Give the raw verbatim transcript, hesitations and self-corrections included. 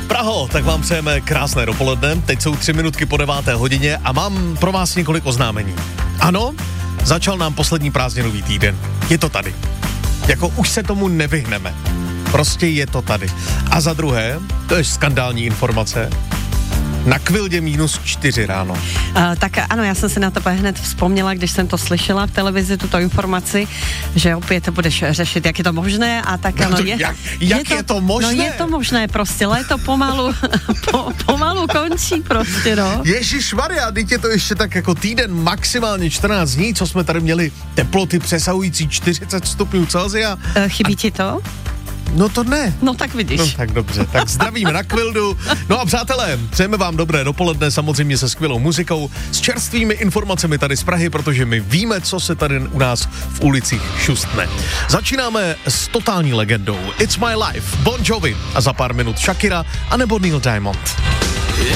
Praho, tak vám přejeme krásné dopoledne. Teď jsou tři minutky po deváté hodině a mám pro vás několik oznámení. Ano, začal nám poslední prázdninový týden. Je to tady. Jako už se tomu nevyhneme. Prostě je to tady. A za druhé, to je skandální informace, na Kvildě minus čtyři ráno. Uh, tak ano, já jsem si na to hned vzpomněla, když jsem to slyšela v televizi, tuto informaci, že opět to budeš řešit, jak je to možné a tak ano. No to, je, jak jak je, to, je to možné? No je to možné prostě, léto pomalu, po, pomalu končí prostě, no. Ježišmarja, teď je to ještě tak jako týden, maximálně čtrnáct dní, co jsme tady měli teploty přesahující čtyřicet stupňů Celsia. Uh, chybí a... ti to? No to ne. No tak vidíš. No tak dobře, tak zdravíme na Kvildu. No a přátelé, přejeme vám dobré dopoledne, samozřejmě se skvělou muzikou, s čerstvými informacemi tady z Prahy, protože my víme, co se tady u nás v ulicích šustne. Začínáme s totální legendou It's My Life, Bon Jovi a za pár minut Shakira a nebo Neil Diamond.